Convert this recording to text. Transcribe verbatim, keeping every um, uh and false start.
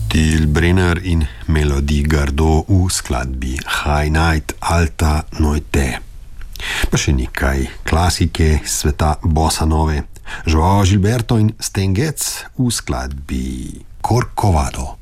Til Brenner in Melody Gardot v skladbi High Night Alta Noite. Pa še nekaj klasike sveta bossa nove. Joao Gilberto in Stan Getz v skladbi Corcovado.